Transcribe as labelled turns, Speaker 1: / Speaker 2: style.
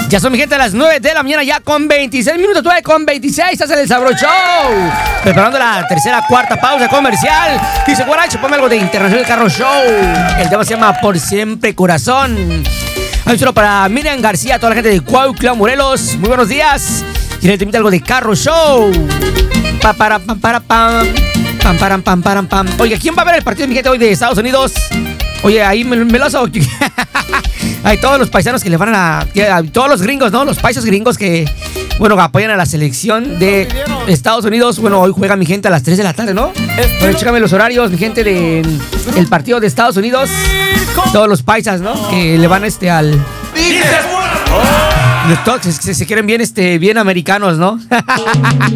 Speaker 1: Ya son, mi gente, a las 9 de la mañana, ya con 26 minutos, 9 con 26, estás en el Sabro Show. Preparando la tercera, cuarta pausa comercial. Dice, Guaracho, ponme algo de Internacional Carro Show. El tema se llama Por Siempre Corazón. Un saludo para Miriam García, toda la gente de Cuautla, Morelos. Muy buenos días. Y le invito algo de Carro Show. Pam. Oye, ¿quién va a ver el partido, mi gente, hoy de Estados Unidos? Oye, ahí Meloso. Hay todos los paisanos que le van a todos los gringos, ¿no? Los paisas gringos que, bueno, apoyan a la selección de Estados Unidos. Bueno, hoy juega mi gente a las 3 de la tarde, ¿no? Bueno, chécame los horarios, mi gente, de el partido de Estados Unidos. Todos los paisas, ¿no? Que le van al... Todos se quieren bien, bien americanos, ¿no?